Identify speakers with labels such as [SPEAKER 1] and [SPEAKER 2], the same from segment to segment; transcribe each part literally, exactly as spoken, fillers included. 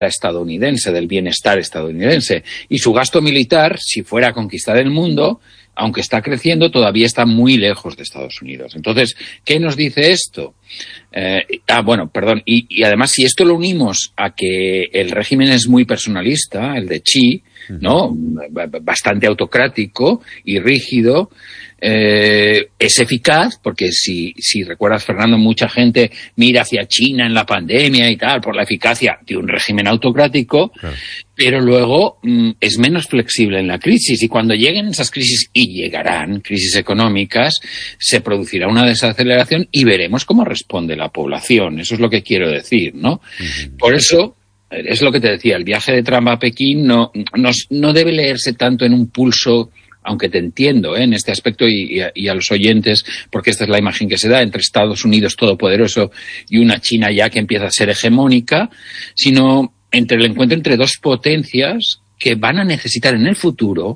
[SPEAKER 1] estadounidense, del bienestar estadounidense. Y su gasto militar, si fuera a conquistar el mundo, aunque está creciendo, todavía está muy lejos de Estados Unidos. Entonces, ¿qué nos dice esto? Eh, ah, bueno, perdón. Y, y además, si esto lo unimos a que el régimen es muy personalista, el de Xi, ¿no? Bastante autocrático y rígido, eh, es eficaz, porque si, si recuerdas, Fernando, mucha gente mira hacia China en la pandemia y tal, por la eficacia de un régimen autocrático, claro. Pero luego mm, es menos flexible en la crisis, y cuando lleguen esas crisis, y llegarán crisis económicas, se producirá una desaceleración y veremos cómo responde la población. Eso es lo que quiero decir, ¿no? Uh-huh. Por eso, es lo que te decía, el viaje de Trump a Pekín no, no, no debe leerse tanto en un pulso, aunque te entiendo, ¿eh? En este aspecto, y, y, a, y a los oyentes, porque esta es la imagen que se da entre Estados Unidos todopoderoso y una China ya que empieza a ser hegemónica, sino entre el encuentro entre dos potencias que van a necesitar en el futuro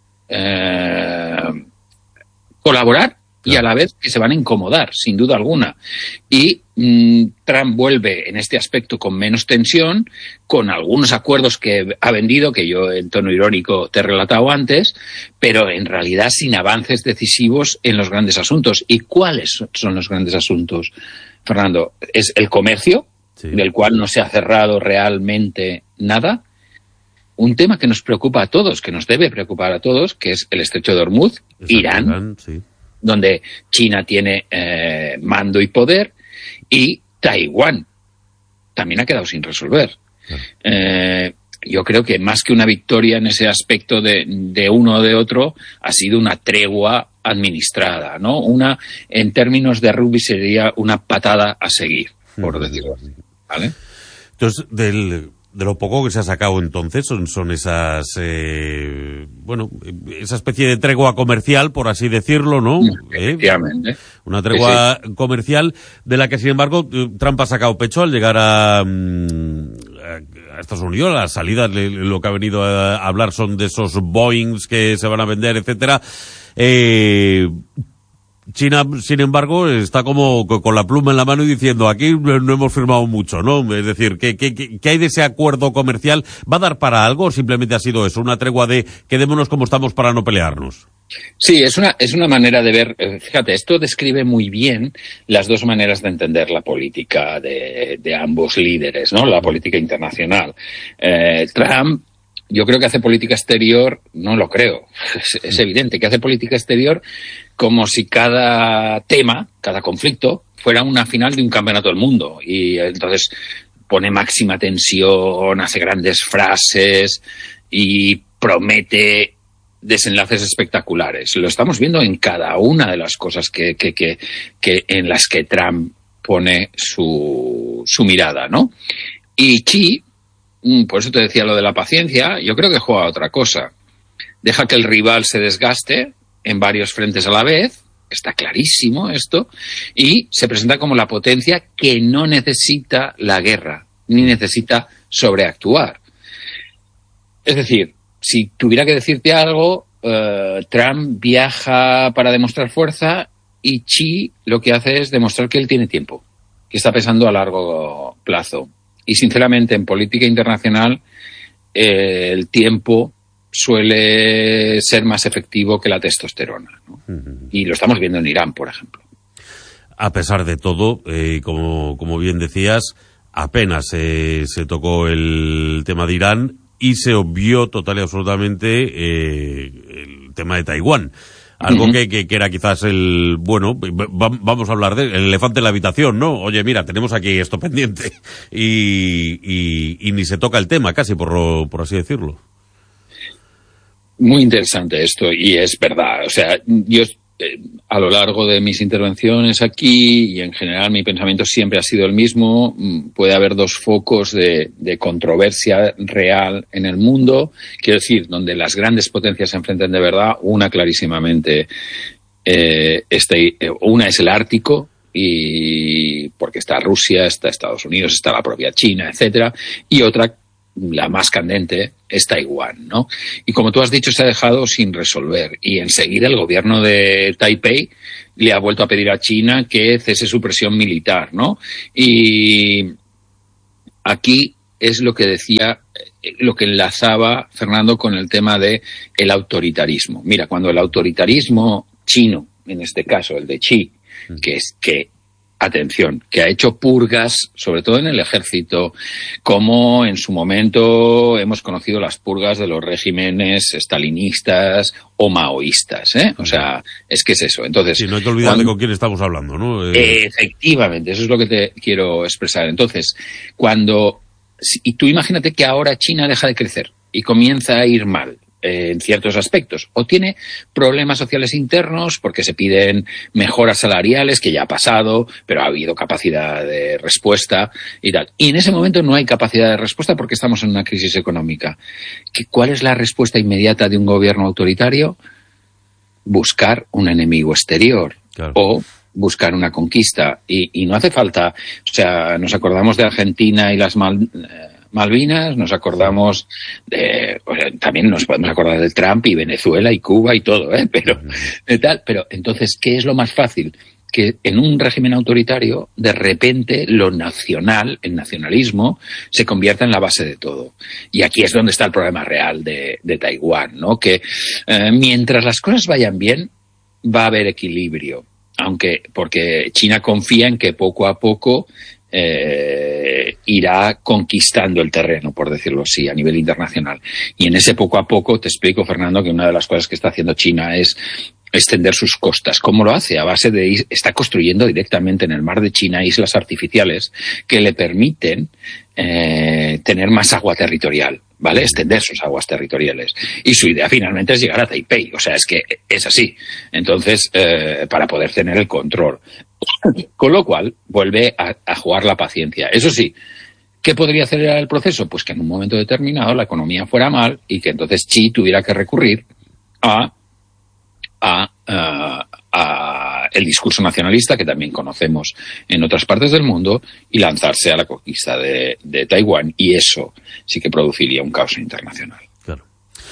[SPEAKER 1] eh, colaborar, y a la vez que se van a incomodar, sin duda alguna. Y mmm, Trump vuelve en este aspecto con menos tensión, con algunos acuerdos que ha vendido, que yo en tono irónico te he relatado antes, pero en realidad sin avances decisivos en los grandes asuntos. ¿Y cuáles son los grandes asuntos, Fernando? Es el comercio, sí, del cual no se ha cerrado realmente nada. Un tema que nos preocupa a todos, que nos debe preocupar a todos, que es el estrecho de Hormuz, Irán, Irán sí. donde China tiene eh, mando y poder, y Taiwán también ha quedado sin resolver. Claro. Eh, yo creo que más que una victoria en ese aspecto de, de uno o de otro, ha sido una tregua administrada, ¿no? Una, en términos de rugby, sería una patada a seguir, por decirlo así, ¿vale?
[SPEAKER 2] Entonces, del... de lo poco que se ha sacado entonces son, son esas, eh, bueno, esa especie de tregua comercial, por así decirlo, ¿no?
[SPEAKER 1] Efectivamente.
[SPEAKER 2] ¿Eh? Una tregua sí, sí. comercial de la que, sin embargo, Trump ha sacado pecho al llegar a, a Estados Unidos. Las salidas, lo que ha venido a hablar son de esos Boeings que se van a vender, etcétera. Eh... China, sin embargo, está como con la pluma en la mano y diciendo, aquí no hemos firmado mucho, ¿no? Es decir, ¿qué, qué, qué hay de ese acuerdo comercial? ¿Va a dar para algo o simplemente ha sido eso, una tregua de quedémonos como estamos para no pelearnos?
[SPEAKER 1] Sí, es una, es una manera de ver, fíjate, esto describe muy bien las dos maneras de entender la política de, de ambos líderes, ¿no? La política internacional. Eh, Trump, yo creo que hace política exterior, no lo creo, es, es evidente que hace política exterior como si cada tema, cada conflicto, fuera una final de un campeonato del mundo. Y entonces pone máxima tensión, hace grandes frases y promete desenlaces espectaculares. Lo estamos viendo en cada una de las cosas que, que, que, que en las que Trump pone su, su mirada, ¿no? Y Xi, por eso te decía lo de la paciencia, yo creo que juega a otra cosa. Deja que el rival se desgaste en varios frentes a la vez, está clarísimo esto, y se presenta como la potencia que no necesita la guerra, ni necesita sobreactuar. Es decir, si tuviera que decirte algo, uh, Trump viaja para demostrar fuerza y Xi lo que hace es demostrar que él tiene tiempo, que está pensando a largo plazo. Y sinceramente, en política internacional, eh, el tiempo suele ser más efectivo que la testosterona, ¿no? Uh-huh. Y lo estamos viendo en Irán, por ejemplo.
[SPEAKER 2] A pesar de todo, eh, como, como bien decías, apenas eh, se tocó el tema de Irán y se obvió total y absolutamente eh, el tema de Taiwán. Algo uh-huh. que, que, que era quizás el, bueno, va, vamos a hablar del elefante en la habitación, ¿no? Oye, mira, tenemos aquí esto pendiente y, y, y ni se toca el tema casi, por, por así decirlo.
[SPEAKER 1] Muy interesante esto, y es verdad. O sea, yo eh, a lo largo de mis intervenciones aquí y en general mi pensamiento siempre ha sido el mismo. Puede haber dos focos de, de controversia real en el mundo, quiero decir, donde las grandes potencias se enfrentan de verdad. Una clarísimamente, eh, este, una es el Ártico, y porque está Rusia, está Estados Unidos, está la propia China, etcétera, y otra, la más candente, es Taiwán, ¿no? Y como tú has dicho, se ha dejado sin resolver. Y enseguida el gobierno de Taipei le ha vuelto a pedir a China que cese su presión militar, ¿no? Y aquí es lo que decía, lo que enlazaba Fernando con el tema de el autoritarismo. Mira, cuando el autoritarismo chino, en este caso el de Xi, que es que atención, que ha hecho purgas, sobre todo en el ejército, como en su momento hemos conocido las purgas de los regímenes estalinistas o maoístas, ¿eh? O sea, es que es eso. Entonces,
[SPEAKER 2] sí, no hay que olvidar cuando... de con quién estamos hablando, ¿no?
[SPEAKER 1] Eh... Efectivamente, eso es lo que te quiero expresar. Entonces, cuando... Y tú imagínate que ahora China deja de crecer y comienza a ir mal en ciertos aspectos, o tiene problemas sociales internos porque se piden mejoras salariales, que ya ha pasado, pero ha habido capacidad de respuesta y tal. Y en ese momento no hay capacidad de respuesta porque estamos en una crisis económica. ¿Cuál es la respuesta inmediata de un gobierno autoritario? Buscar un enemigo exterior, claro, o buscar una conquista. Y, y no hace falta, o sea, nos acordamos de Argentina y las Mal, eh, Malvinas, nos acordamos de, o sea, también nos podemos acordar de Trump y Venezuela y Cuba y todo, ¿eh? Pero, eh, tal, pero entonces, ¿qué es lo más fácil? Que en un régimen autoritario, de repente, lo nacional, el nacionalismo, se convierta en la base de todo. Y aquí es donde está el problema real de, de Taiwán, ¿no? Que eh, mientras las cosas vayan bien, va a haber equilibrio. Aunque, porque China confía en que poco a poco eh, irá conquistando el terreno, por decirlo así, a nivel internacional. Y en ese poco a poco, te explico, Fernando, que una de las cosas que está haciendo China es extender sus costas. ¿Cómo lo hace? A base de... Está construyendo directamente en el mar de China islas artificiales que le permiten eh, tener más agua territorial, ¿vale? Extender sus aguas territoriales. Y su idea finalmente es llegar a Taipei. O sea, es que es así. Entonces, eh, para poder tener el control. Con lo cual, vuelve a, a jugar la paciencia. Eso sí, ¿qué podría acelerar el proceso? Pues que en un momento determinado la economía fuera mal y que entonces Xi tuviera que recurrir a A, a, a el discurso nacionalista que también conocemos en otras partes del mundo y lanzarse a la conquista de, de Taiwán, y eso sí que produciría un caos internacional. Claro.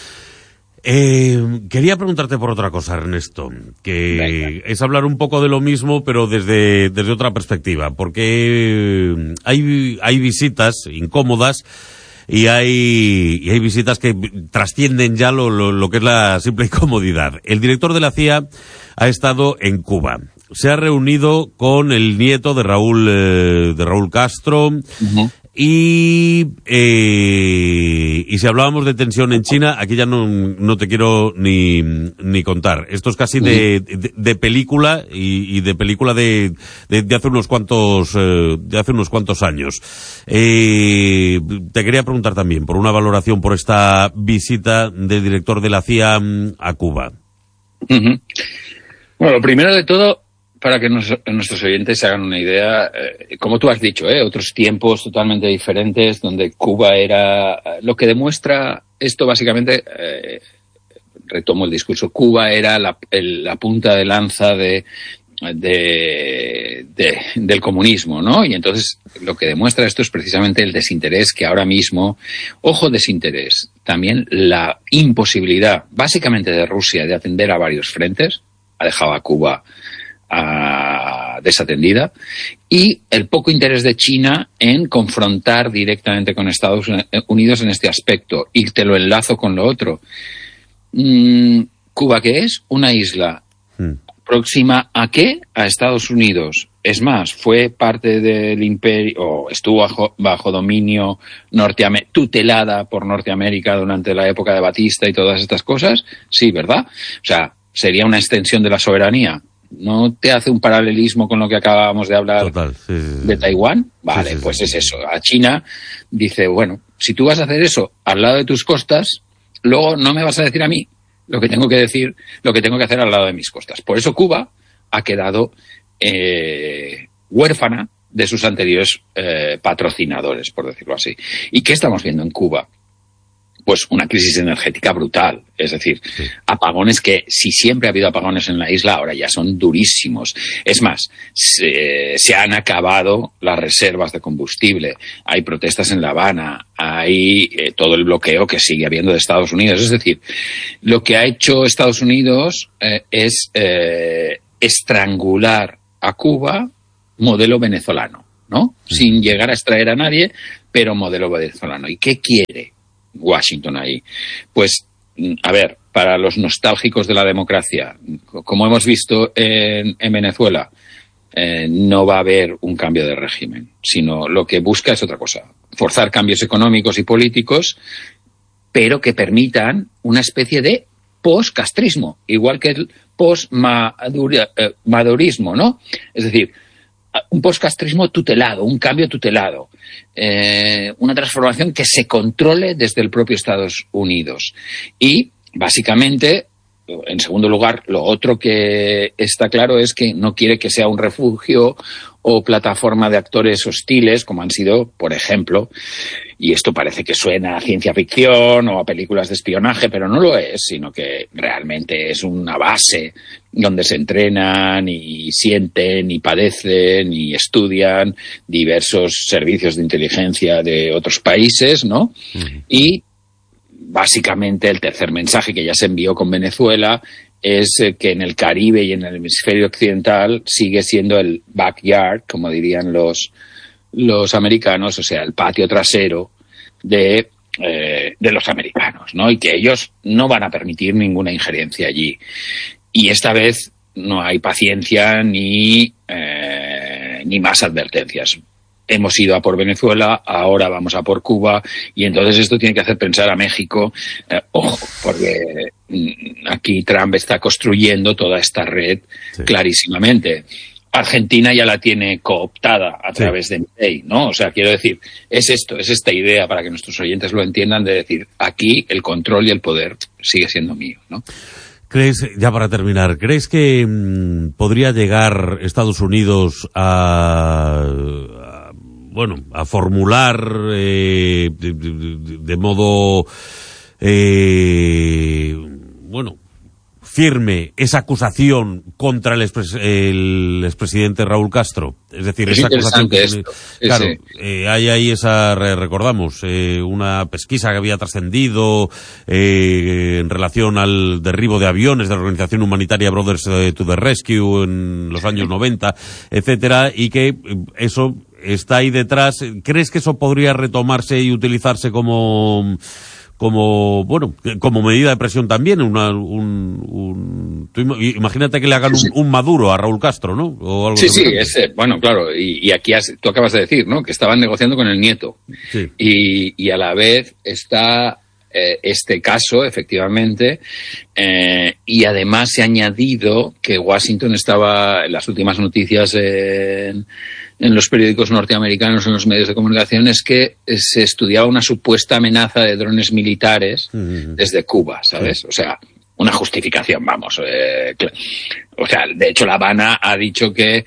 [SPEAKER 2] Eh, quería preguntarte por otra cosa, Ernesto, que Venga. es hablar un poco de lo mismo pero desde, desde otra perspectiva, porque hay, hay visitas incómodas Y hay, y hay visitas que trascienden ya lo, lo, lo que es la simple incomodidad. El director de la C I A ha estado en Cuba. Se ha reunido con el nieto de Raúl, eh, de Raúl Castro. Uh-huh. Y, eh, y si hablábamos de tensión en China, aquí ya no, no te quiero ni, ni contar. Esto es casi de, de, de película y, y de película de, de, de hace unos cuantos, eh, de hace unos cuantos años. Eh, te quería preguntar también por una valoración por esta visita del director de la C I A a Cuba.
[SPEAKER 1] Uh-huh. Bueno, lo primero de todo, para que nos, nuestros oyentes se hagan una idea, eh, como tú has dicho, eh, otros tiempos totalmente diferentes donde Cuba era... Lo que demuestra esto básicamente, eh, retomo el discurso, Cuba era la, el, la punta de lanza de, de, de, del comunismo, ¿no? Y entonces lo que demuestra esto es precisamente el desinterés que ahora mismo, ojo, desinterés, también la imposibilidad básicamente de Rusia de atender a varios frentes, ha dejado a Cuba Uh, desatendida, y el poco interés de China en confrontar directamente con Estados Unidos en este aspecto. Y te lo enlazo con lo otro. Mm, ¿Cuba qué es? Una isla. Hmm. ¿Próxima a qué? A Estados Unidos. Es más, fue parte del imperio, o estuvo bajo, bajo dominio norteamericano, tutelada por Norteamérica durante la época de Batista y todas estas cosas. Sí, ¿verdad? O sea, sería una extensión de la soberanía. ¿No te hace un paralelismo con lo que acabábamos de hablar
[SPEAKER 2] Total, sí, sí, sí.
[SPEAKER 1] de Taiwán? Vale, sí, sí, pues sí, es sí. eso. A China dice, bueno, si tú vas a hacer eso al lado de tus costas, luego no me vas a decir a mí lo que tengo que decir, lo que tengo que hacer al lado de mis costas. Por eso Cuba ha quedado eh, huérfana de sus anteriores eh, patrocinadores, por decirlo así. ¿Y qué estamos viendo en Cuba? Pues una crisis energética brutal, es decir, sí. apagones que si siempre ha habido apagones en la isla, ahora ya son durísimos. Es más, se, se han acabado las reservas de combustible, hay protestas en La Habana, hay eh, todo el bloqueo que sigue habiendo de Estados Unidos. Es decir, lo que ha hecho Estados Unidos eh, es eh, estrangular a Cuba modelo venezolano. ¿no? Sin llegar a extraer a nadie, pero modelo venezolano. ¿Y qué quiere Washington ahí? Pues, a ver, para los nostálgicos de la democracia, como hemos visto en, en Venezuela, eh, no va a haber un cambio de régimen, sino lo que busca es otra cosa, forzar cambios económicos y políticos, pero que permitan una especie de post-castrismo, igual que el post-madurismo, ¿no? Es decir, un post-castrismo tutelado, un cambio tutelado, eh, una transformación que se controle desde el propio Estados Unidos. Y, básicamente, en segundo lugar, lo otro que está claro es que no quiere que sea un refugio o plataforma de actores hostiles, como han sido, por ejemplo, y esto parece que suena a ciencia ficción o a películas de espionaje, pero no lo es, sino que realmente es una base donde se entrenan y sienten y padecen y estudian diversos servicios de inteligencia de otros países, ¿no? Uh-huh. Y básicamente el tercer mensaje que ya se envió con Venezuela es que en el Caribe y en el hemisferio occidental sigue siendo el backyard, como dirían los, los americanos, o sea, el patio trasero de, eh, de los americanos, ¿no? Y que ellos no van a permitir ninguna injerencia allí. Y esta vez no hay paciencia ni, eh, ni más advertencias. Hemos ido a por Venezuela, ahora vamos a por Cuba, y entonces esto tiene que hacer pensar a México, eh, ojo, porque aquí Trump está construyendo toda esta red sí. clarísimamente. Argentina ya la tiene cooptada a sí. través de Milei, ¿no? O sea, quiero decir, es esto, es esta idea, para que nuestros oyentes lo entiendan, de decir, aquí el control y el poder sigue siendo mío, ¿no?
[SPEAKER 2] ¿Crees, ya para terminar, crees que mmm, podría llegar Estados Unidos a... a bueno, a formular eh, de, de, de modo, eh, bueno, firme esa acusación contra el, expres, el expresidente Raúl Castro? Es decir, es esa acusación que tiene, claro, sí. eh, hay ahí esa, recordamos, eh, una pesquisa que había trascendido eh, en relación al derribo de aviones de la organización humanitaria Brothers to the Rescue en los años noventa, etcétera, y que eso está ahí detrás. ¿Crees que eso podría retomarse y utilizarse como, como, bueno, como medida de presión también? Una, un, un, tú imagínate que le hagan sí, sí. Un, un Maduro a Raúl Castro, ¿no? O algo
[SPEAKER 1] sí, sí, ese, bueno, claro, y, y aquí has, tú acabas de decir, ¿no? Que estaban negociando con el nieto. Sí. Y, y a la vez está eh, este caso, efectivamente, eh, y además se ha añadido que Washington estaba, en las últimas noticias en... en los periódicos norteamericanos, en los medios de comunicación, es que se estudiaba una supuesta amenaza de drones militares uh-huh. desde Cuba, ¿sabes? Sí. O sea, una justificación, vamos. Eh, o sea, de hecho, La Habana ha dicho que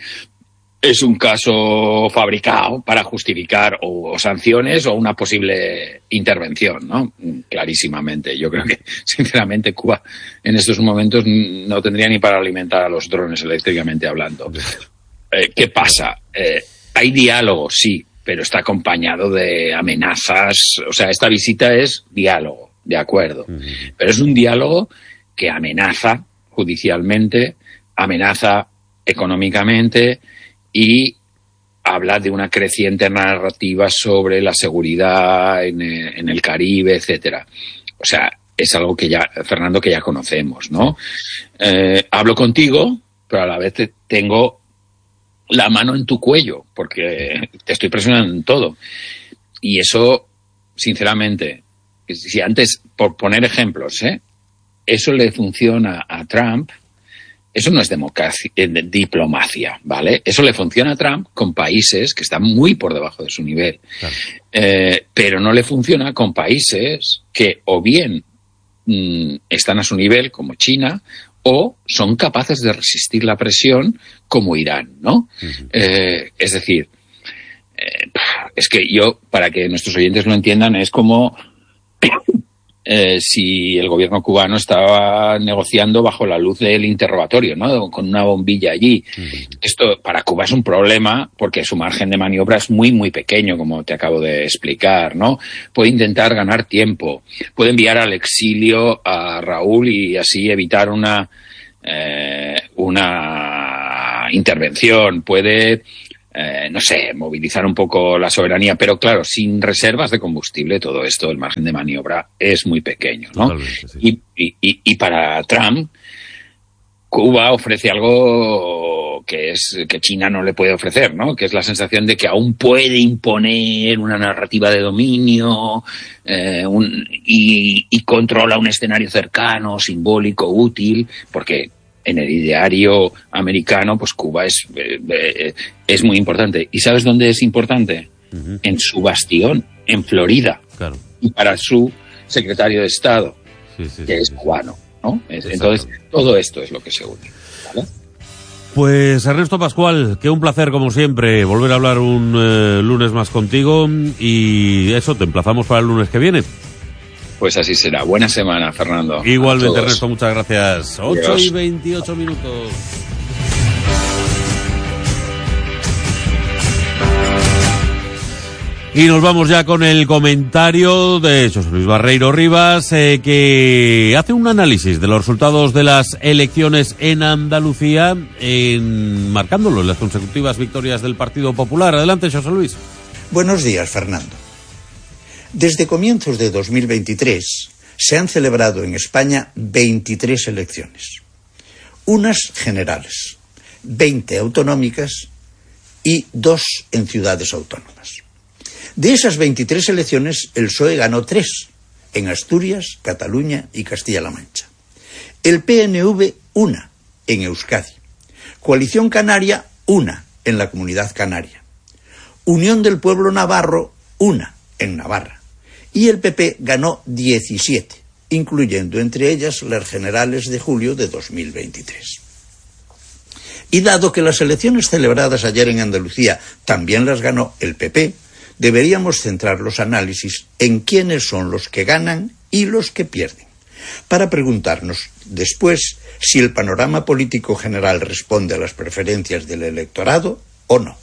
[SPEAKER 1] es un caso fabricado para justificar o, o sanciones o una posible intervención, ¿no? Clarísimamente. Yo creo que, sinceramente, Cuba en estos momentos no tendría ni para alimentar a los drones, eléctricamente hablando. Eh, ¿Qué pasa? Eh, hay diálogo, sí, pero está acompañado de amenazas. O sea, esta visita es diálogo, de acuerdo. Uh-huh. Pero es un diálogo que amenaza judicialmente, amenaza económicamente y habla de una creciente narrativa sobre la seguridad en, en el Caribe, etcétera. O sea, es algo que ya, Fernando, que ya conocemos, ¿no? Eh, hablo contigo, pero a la vez te tengo la mano en tu cuello, porque te estoy presionando en todo. Y eso, sinceramente, si antes, por poner ejemplos, ¿eh? eso le funciona a Trump, eso no es democracia, eh, diplomacia, ¿vale? Eso le funciona a Trump con países que están muy por debajo de su nivel. Claro. Eh, pero no le funciona con países que o bien mmm, están a su nivel, como China, o son capaces de resistir la presión como Irán, ¿no? Uh-huh. Eh, es decir, eh, es que yo, para que nuestros oyentes lo entiendan, es como eh, si el gobierno cubano estaba negociando bajo la luz del interrogatorio, ¿no? Con una bombilla allí. Uh-huh. Esto para Cuba es un problema porque su margen de maniobra es muy, muy pequeño, como te acabo de explicar, ¿no? Puede intentar ganar tiempo, puede enviar al exilio a Raúl y así evitar una, eh, una intervención, puede eh, no sé, movilizar un poco la soberanía, pero claro, sin reservas de combustible, todo esto, el margen de maniobra es muy pequeño, ¿no?
[SPEAKER 2] Sí.
[SPEAKER 1] Y, y, y para Trump, Cuba ofrece algo que es que China no le puede ofrecer, ¿no? Que es la sensación de que aún puede imponer una narrativa de dominio eh, un, y, y controla un escenario cercano, simbólico, útil, porque en el ideario americano, pues Cuba es, eh, es muy importante. ¿Y sabes dónde es importante? Uh-huh. En su bastión, en Florida.
[SPEAKER 2] Claro.
[SPEAKER 1] Y para su secretario de Estado,
[SPEAKER 2] sí, sí,
[SPEAKER 1] que
[SPEAKER 2] sí,
[SPEAKER 1] es
[SPEAKER 2] sí.
[SPEAKER 1] cubano, ¿no? Entonces, todo esto es lo que se une, ¿vale?
[SPEAKER 2] Pues Ernesto Pascual, que un placer como siempre volver a hablar un eh, lunes más contigo, y eso, te emplazamos para el lunes que viene.
[SPEAKER 1] Pues así será. Buena semana, Fernando.
[SPEAKER 2] Igualmente, Ernesto, muchas gracias. ocho y veintiocho minutos. Y nos vamos ya con el comentario de José Luis Barreiro Rivas, eh, que hace un análisis de los resultados de las elecciones en Andalucía, en, marcándolo en las consecutivas victorias del Partido Popular. Adelante, José Luis.
[SPEAKER 3] Buenos días, Fernando. Desde comienzos de dos mil veintitrés se han celebrado en España veintitrés elecciones. Unas generales, veinte autonómicas y dos en ciudades autónomas. De esas veintitrés elecciones, el P S O E ganó tres, en Asturias, Cataluña y Castilla-La Mancha. El P N V, una, en Euskadi. Coalición Canaria, una, en la Comunidad Canaria. Unión del Pueblo Navarro, una, en Navarra. Y el P P ganó diecisiete, incluyendo entre ellas las generales de julio de dos mil veintitrés. Y dado que las elecciones celebradas ayer en Andalucía también las ganó el P P, deberíamos centrar los análisis en quiénes son los que ganan y los que pierden, para preguntarnos después si el panorama político general responde a las preferencias del electorado o no.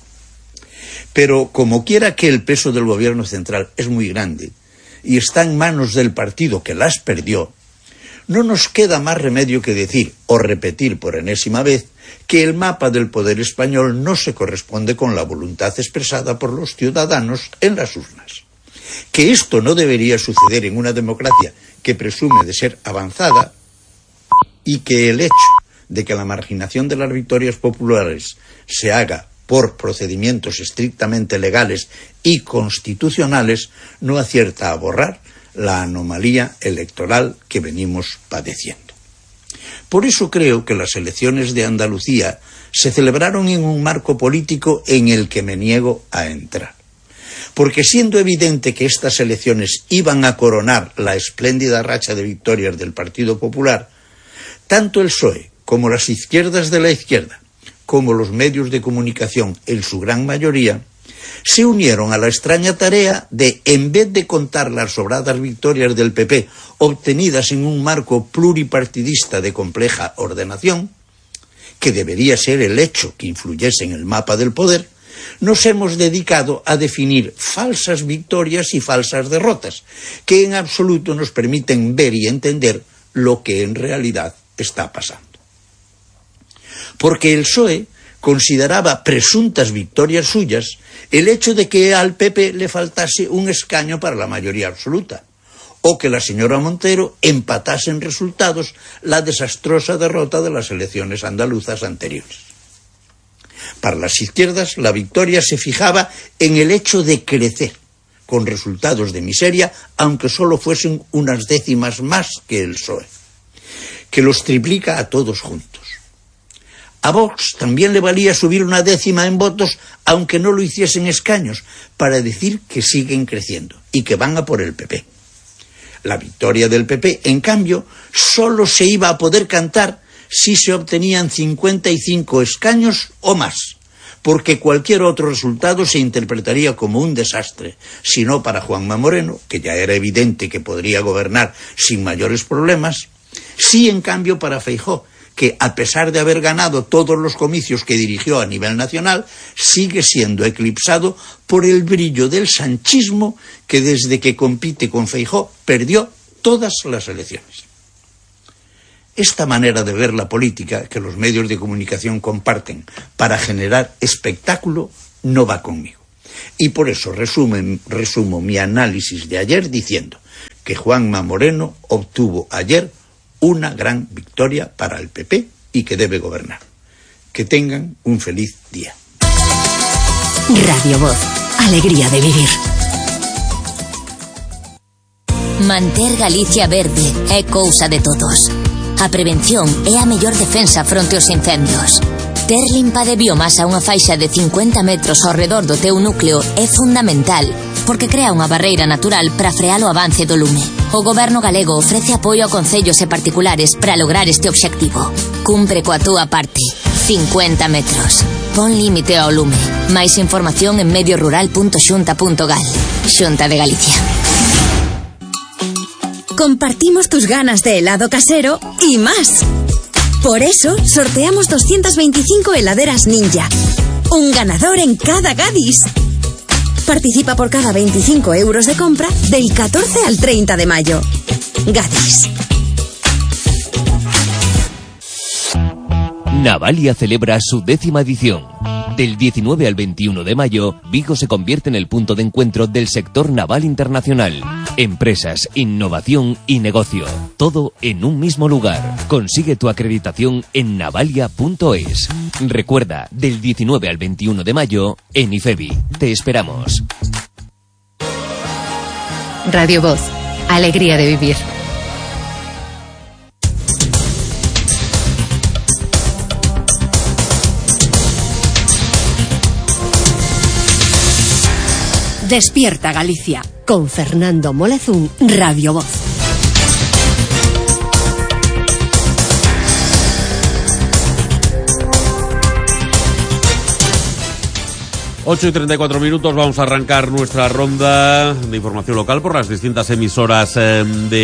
[SPEAKER 3] Pero como quiera que el peso del gobierno central es muy grande y está en manos del partido que las perdió, no nos queda más remedio que decir o repetir por enésima vez que el mapa del poder español no se corresponde con la voluntad expresada por los ciudadanos en las urnas. Que esto no debería suceder en una democracia que presume de ser avanzada, y que el hecho de que la marginación de las victorias populares se haga por procedimientos estrictamente legales y constitucionales no acierta a borrar la anomalía electoral que venimos padeciendo. Por eso creo que las elecciones de Andalucía se celebraron en un marco político en el que me niego a entrar. Porque siendo evidente que estas elecciones iban a coronar la espléndida racha de victorias del Partido Popular, tanto el P S O E como las izquierdas de la izquierda, como los medios de comunicación en su gran mayoría, se unieron a la extraña tarea de, en vez de contar las sobradas victorias del P P obtenidas en un marco pluripartidista de compleja ordenación, que debería ser el hecho que influyese en el mapa del poder, nos hemos dedicado a definir falsas victorias y falsas derrotas, que en absoluto nos permiten ver y entender lo que en realidad está pasando. Porque el P S O E consideraba presuntas victorias suyas el hecho de que al P P le faltase un escaño para la mayoría absoluta, o que la señora Montero empatase en resultados la desastrosa derrota de las elecciones andaluzas anteriores. Para las izquierdas, la victoria se fijaba en el hecho de crecer, con resultados de miseria, aunque solo fuesen unas décimas más que el P S O E, que los triplica a todos juntos. A Vox también le valía subir una décima en votos, aunque no lo hiciesen escaños, para decir que siguen creciendo y que van a por el P P. La victoria del P P, en cambio, solo se iba a poder cantar si se obtenían cincuenta y cinco escaños o más, porque cualquier otro resultado se interpretaría como un desastre, si no para Juanma Moreno, que ya era evidente que podría gobernar sin mayores problemas, sí en cambio para Feijóo, que a pesar de haber ganado todos los comicios que dirigió a nivel nacional, sigue siendo eclipsado por el brillo del sanchismo que desde que compite con Feijóo perdió todas las elecciones. Esta manera de ver la política que los medios de comunicación comparten para generar espectáculo no va conmigo. Y por eso resumen, resumo mi análisis de ayer diciendo que Juanma Moreno obtuvo ayer una gran victoria para el P P y que debe gobernar. Que tengan un feliz día.
[SPEAKER 4] Radio Voz, alegría de vivir.
[SPEAKER 5] Manter Galicia verde é cousa de todos. A prevención é a mellor defensa fronte aos incendios. Ter limpa de biomasa unha faixa de cincuenta metros ao redor do teu núcleo é fundamental, porque crea unha barreira natural para frear o avance do lume. O Goberno galego ofrece apoio a concellos e particulares para lograr este obxectivo. Cumpre coa túa parte. cincuenta metros. Pon límite ao lume. Máis información en mediorural punto xunta punto gal. Xunta de Galicia.
[SPEAKER 4] Compartimos tus ganas de helado casero y más. Por eso, sorteamos doscientas veinticinco heladeras Ninja. Un ganador en cada Gadis. Participa por cada veinticinco euros de compra del catorce al treinta de mayo. Gadis.
[SPEAKER 6] Navalia celebra su décima edición. Del diecinueve al veintiuno de mayo, Vigo se convierte en el punto de encuentro del sector naval internacional. Empresas, innovación y negocio. Todo en un mismo lugar. Consigue tu acreditación en navalia punto es. Recuerda, del diecinueve al veintiuno de mayo, en IFEBI. Te esperamos.
[SPEAKER 7] Radio Voz, alegría de vivir.
[SPEAKER 4] Despierta Galicia, con Fernando Molezún, Radio Voz.
[SPEAKER 2] ocho y treinta y cuatro minutos, vamos a arrancar nuestra ronda de información local por las distintas emisoras eh,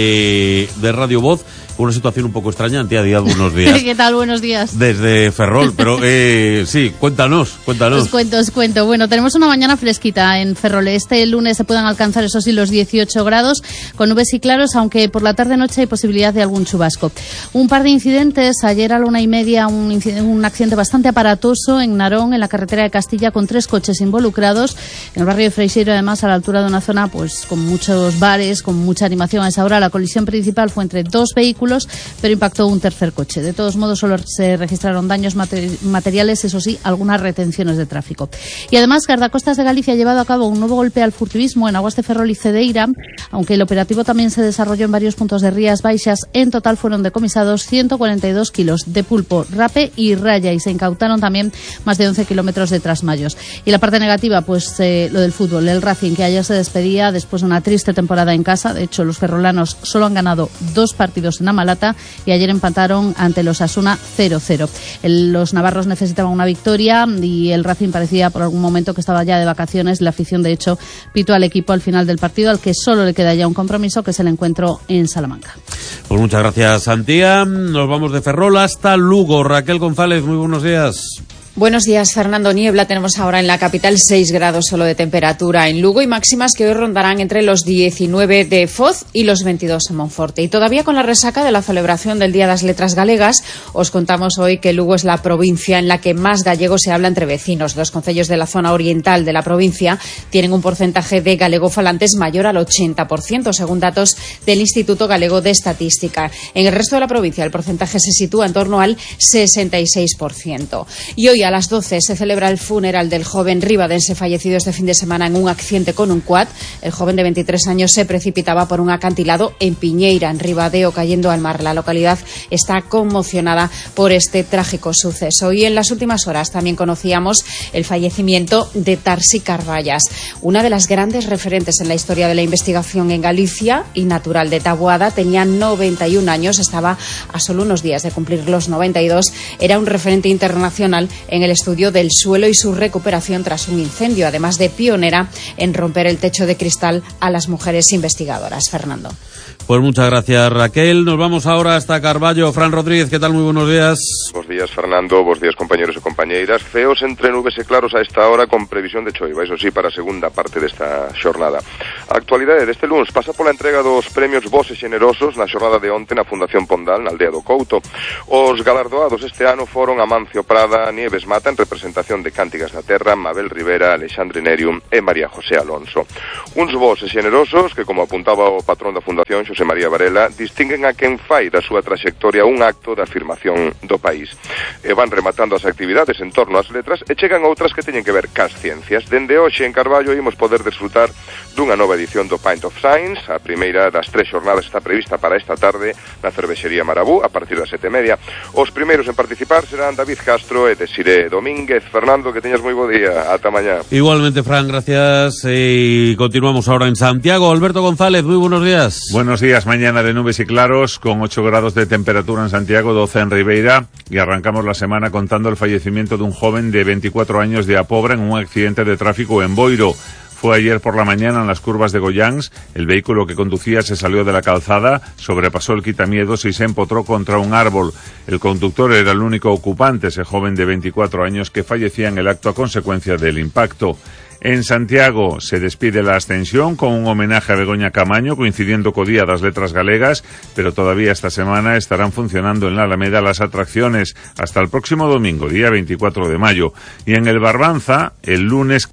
[SPEAKER 2] de, de Radio Voz. Una situación un poco extraña, Antía Díaz, buenos días.
[SPEAKER 8] ¿Qué tal? Buenos días.
[SPEAKER 2] Desde Ferrol, pero eh, sí, cuéntanos, cuéntanos.
[SPEAKER 8] Os cuento, os cuento. Bueno, tenemos una mañana fresquita en Ferrol. Este lunes se pueden alcanzar, eso sí, los dieciocho grados, con nubes y claros, aunque por la tarde-noche hay posibilidad de algún chubasco. Un par de incidentes, ayer a la una y media, un, un accidente bastante aparatoso en Narón, en la carretera de Castilla, con tres coches involucrados, en el barrio de Freixeiro, además, a la altura de una zona pues con muchos bares, con mucha animación a esa hora. La colisión principal fue entre dos vehículos, pero impactó un tercer coche. De todos modos, solo se registraron daños materi- materiales, eso sí, algunas retenciones de tráfico. Y además, Guardacostas de Galicia ha llevado a cabo un nuevo golpe al furtivismo en aguas de Ferrol y Cedeira, aunque el operativo también se desarrolló en varios puntos de Rías Baixas. En total fueron decomisados ciento cuarenta y dos kilos de pulpo, rape y raya, y se incautaron también más de once kilómetros de trasmayos. Y la parte negativa, pues eh, lo del fútbol, el Racing, que ayer se despedía después de una triste temporada en casa. De hecho, los ferrolanos solo han ganado dos partidos en Amalata y ayer empataron ante los Asuna cero cero. El, los navarros necesitaban una victoria y el Racing parecía por algún momento que estaba ya de vacaciones. La afición, de hecho, pitó al equipo al final del partido, al que solo le queda ya un compromiso, que es el encuentro en Salamanca.
[SPEAKER 2] Pues muchas gracias, Antía. Nos vamos de Ferrol hasta Lugo. Raquel González, muy buenos días.
[SPEAKER 9] Buenos días, Fernando. Niebla tenemos ahora en la capital, seis grados solo de temperatura en Lugo y máximas que hoy rondarán entre los diecinueve de Foz y los veintidós en Monforte. Y todavía con la resaca de la celebración del Día de las Letras Galegas, os contamos hoy que Lugo es la provincia en la que más gallego se habla entre vecinos. Los concellos de la zona oriental de la provincia tienen un porcentaje de galegofalantes mayor al ochenta por ciento, según datos del Instituto Galego de Estadística. En el resto de la provincia el porcentaje se sitúa en torno al sesenta y seis por ciento. Y hoy a las doce se celebra el funeral del joven ribadense fallecido este fin de semana en un accidente con un quad. El joven de veintitrés años se precipitaba por un acantilado en Piñeira, en Ribadeo, cayendo al mar. La localidad está conmocionada por este trágico suceso. Y en las últimas horas también conocíamos el fallecimiento de Tarsi Carballas, una de las grandes referentes en la historia de la investigación en Galicia y natural de Taboada. Tenía noventa y un años, estaba a solo unos días de cumplir los noventa y dos. Era un referente internacional en el estudio del suelo y su recuperación tras un incendio, además de pionera en romper el techo de cristal a las mujeres investigadoras. Fernando.
[SPEAKER 2] Pues muchas gracias, Raquel. Nos vamos ahora hasta Carballo. Fran Rodríguez, ¿qué tal? Muy buenos días.
[SPEAKER 10] Buenos días, Fernando. Buenos días, compañeros y compañeiras. Ceos entre nubes e claros a esta hora con previsión de choiva, eso sí, para a segunda parte desta xornada. A actualidade deste luns pasa pola entrega dos premios Bos e Xenerosos na xornada de onte na Fundación Pondal, na aldea do Couto. Os galardoados este ano foron Amancio Prada, Nieves As Mata en representación de Cántigas da Terra, Mabel Rivera, Alexandre Nerium e María José Alonso. Uns voces xenerosos que, como apuntaba o patrón da Fundación, Xosé María Varela, distinguen a quen fai da súa traxectoria un acto de afirmación do país. E van rematando as actividades en torno ás letras e chegan outras que teñen que ver cas ciencias. Dende hoxe en Carballo imos poder desfrutar dunha nova edición do Pint of Science. A primeira das tres xornadas está prevista para esta tarde na cervexería Marabú a partir das sete e media. Os primeiros en participar serán David Castro e Desiré Domínguez. Fernando, que teñas moi bo día. Ata mañá.
[SPEAKER 2] Igualmente, Fran, gracias. Y continuamos ahora en Santiago. Alberto González, muy buenos días.
[SPEAKER 11] Buenos días. Mañana de nubes y claros con ocho grados de temperatura en Santiago, doce en Ribeira, y arrancamos la semana contando el fallecimiento de un joven de veinticuatro años de Apobra en un accidente de tráfico en Boiro. Fue ayer por la mañana en las curvas de Goyáns. El vehículo que conducía se salió de la calzada, sobrepasó el quitamiedos y se empotró contra un árbol. El conductor era el único ocupante, ese joven de veinticuatro años que fallecía en el acto a consecuencia del impacto. En Santiago se despide la Ascensión con un homenaje a Begoña Camaño, coincidiendo co Día das Letras Galegas, pero todavía esta semana estarán funcionando en la Alameda las atracciones hasta el próximo domingo, día veinticuatro de mayo. Y en el Barbanza, el lunes,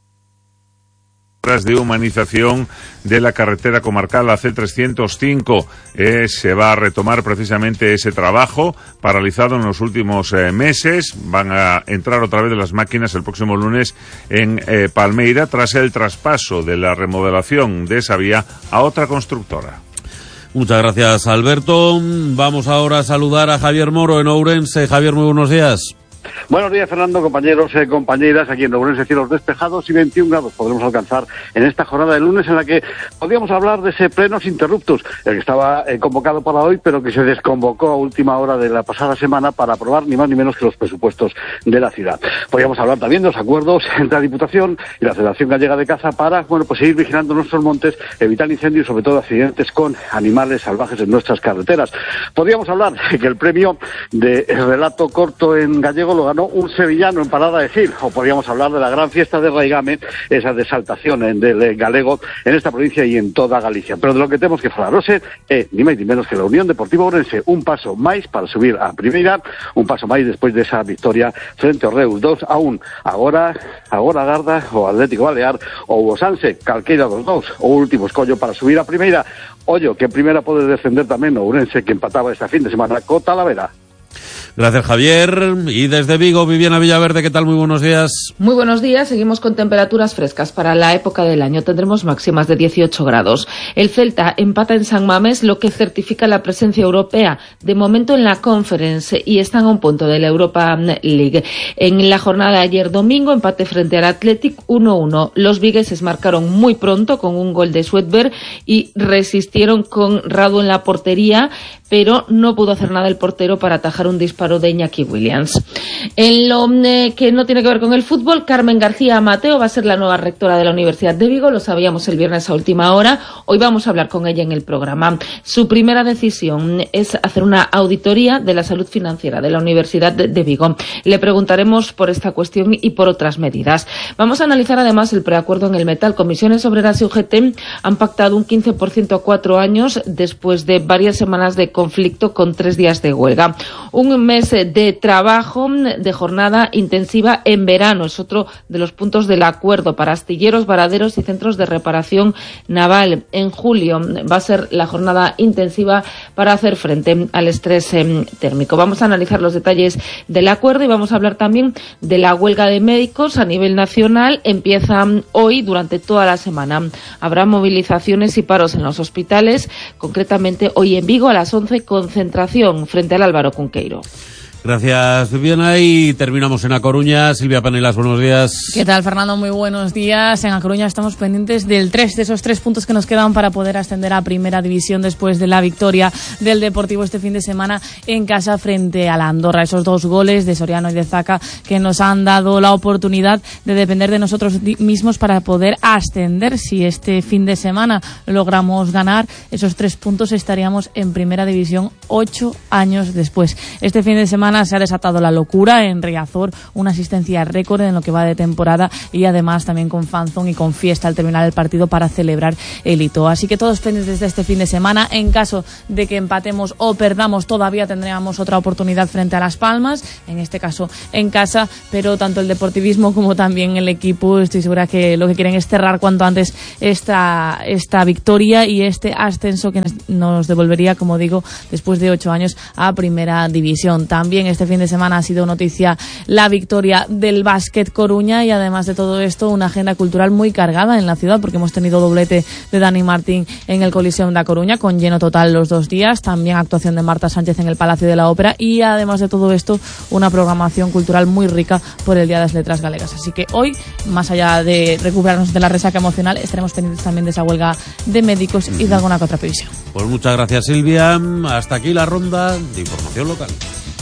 [SPEAKER 11] de humanización de la carretera comarcal A C trescientos cinco. Eh, se va a retomar precisamente ese trabajo paralizado en los últimos eh, meses. Van a entrar otra vez las máquinas el próximo lunes en eh, Palmeira tras el traspaso de la remodelación de esa vía a otra constructora.
[SPEAKER 2] Muchas gracias, Alberto. Vamos ahora a saludar a Javier Moro en Ourense. Javier, muy buenos días.
[SPEAKER 12] Buenos días, Fernando, compañeros y eh, compañeras. Aquí en Ourense, cielos despejados y veintiún grados podremos alcanzar en esta jornada de lunes en la que podríamos hablar de ese plenos interruptus, el que estaba eh, convocado para hoy, pero que se desconvocó a última hora de la pasada semana para aprobar ni más ni menos que los presupuestos de la ciudad. Podríamos hablar también de los acuerdos entre la Diputación y la Federación Gallega de Caza para, bueno, pues seguir vigilando nuestros montes, evitar incendios y sobre todo accidentes con animales salvajes en nuestras carreteras. Podríamos hablar de que el premio de relato corto en gallego lo ganó un sevillano en Parada de Cil, o podríamos hablar de la gran fiesta de Raigame, esa desaltación del galego en esta provincia y en toda Galicia. Pero de lo que tenemos que falar hoxe é ni máis ni menos que la Unión Deportiva Ourense, un paso máis para subir a primeira, un paso máis despois desa victoria frente ao Reus dos a un. Agora, agora agarda o Atlético Balear ou o Sanse, calqueira dos dous, o último escollo para subir a primeira. Ollo, que en primeira pode defender tamén o Ourense, que empataba esta fin de semana co Talavera.
[SPEAKER 2] Gracias, Javier. Y desde Vigo, Viviana Villaverde, ¿qué tal? Muy buenos días.
[SPEAKER 13] Muy buenos días. Seguimos con temperaturas frescas para la época del año. Tendremos máximas de dieciocho grados. El Celta empata en San Mamés, lo que certifica la presencia europea, de momento en la Conference, y están a un punto de la Europa League. En la jornada de ayer domingo, empate frente al Athletic uno uno. Los vigueses marcaron muy pronto con un gol de Sweetberg y resistieron con Radu en la portería, pero no pudo hacer nada el portero para atajar un disparo de Iñaki Williams. En lo eh, que no tiene que ver con el fútbol, Carmen García Mateo va a ser la nueva rectora de la Universidad de Vigo, lo sabíamos el viernes a última hora, hoy vamos a hablar con ella en el programa. Su primera decisión es hacer una auditoría de la salud financiera de la Universidad de, de Vigo. Le preguntaremos por esta cuestión y por otras medidas. Vamos a analizar además el preacuerdo en el metal. Comisiones Obreras y U G T han pactado un quince por ciento a cuatro años después de varias semanas de conflicto con tres días de huelga. Un mes de trabajo, de jornada intensiva en verano. Es otro de los puntos del acuerdo para astilleros, varaderos y centros de reparación naval. En julio va a ser la jornada intensiva para hacer frente al estrés eh, térmico. Vamos a analizar los detalles del acuerdo y vamos a hablar también de la huelga de médicos a nivel nacional. Empieza hoy durante toda la semana. Habrá movilizaciones y paros en los hospitales, concretamente hoy en Vigo a las once, concentración frente al Álvaro Cunqueiro.
[SPEAKER 2] Gracias, Viviana, y terminamos en A Coruña. Silvia Panelas, buenos días.
[SPEAKER 14] ¿Qué tal, Fernando? Muy buenos días. En A Coruña estamos pendientes del tres, de esos tres puntos que nos quedan para poder ascender a Primera División después de la victoria del Deportivo este fin de semana en casa frente a la Andorra. Esos dos goles de Soriano y de Zaca que nos han dado la oportunidad de depender de nosotros mismos para poder ascender. Si este fin de semana logramos ganar esos tres puntos, estaríamos en Primera División ocho años después. Este fin de semana semana se ha desatado la locura en Riazor, una asistencia récord en lo que va de temporada y además también con fanzón y con fiesta al terminar el partido para celebrar el hito. Así que todos pendientes de este fin de semana. En caso de que empatemos o perdamos, todavía tendríamos otra oportunidad frente a Las Palmas, en este caso en casa, pero tanto el deportivismo como también el equipo, estoy segura que lo que quieren es cerrar cuanto antes esta, esta victoria y este ascenso que nos devolvería, como digo, después de ocho años a Primera División. También este fin de semana ha sido noticia la victoria del Básquet Coruña y además de todo esto una agenda cultural muy cargada en la ciudad, porque hemos tenido doblete de Dani Martín en el Coliseum da Coruña con lleno total los dos días, también actuación de Marta Sánchez en el Palacio de la Ópera y además de todo esto una programación cultural muy rica por el Día de las Letras Galegas. Así que hoy, más allá de recuperarnos de la resaca emocional, estaremos pendientes también de esa huelga de médicos y de alguna que otra previsión.
[SPEAKER 2] Pues muchas gracias, Silvia. Hasta aquí la ronda de información local.